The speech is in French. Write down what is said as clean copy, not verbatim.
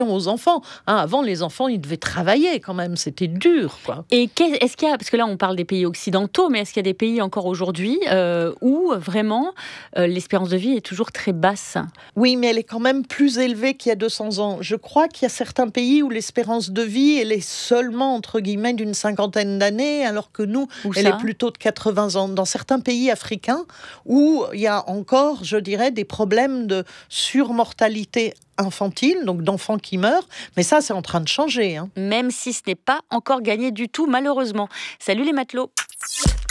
aux enfants. Avant, les enfants, ils devaient travailler quand même, c'était dur, quoi. Et est-ce qu'il y a, parce que là on parle des pays occidentaux, mais est-ce qu'il y a des pays encore aujourd'hui où vraiment l'espérance de vie est toujours très basse ? Oui, mais elle est quand même plus élevée qu'il y a 200 ans. Je crois qu'il y a certains pays où l'espérance de vie, elle est seulement, entre guillemets, d'une 50aine d'années, alors que nous, elle est plutôt de 80 ans. Dans certains pays africains où il y a encore, je dirais, des problèmes de surmortalité infantile, donc d'enfants qui meurent, mais ça, c'est en train de changer. Même si ce n'est pas encore gagné du tout, malheureusement. Salut les matelots.